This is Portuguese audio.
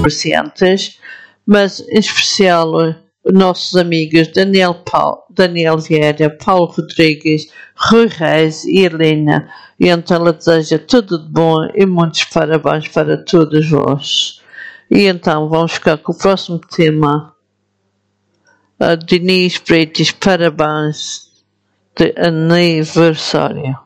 comerciantes, mas em especial nossos amigos Daniel Vieira, Paulo Rodrigues, Rui Reis e Helena. E então ela deseja tudo de bom e muitos parabéns para todos vós. E então vamos ficar com o próximo tema. A Denise Freitas, parabéns de aniversário.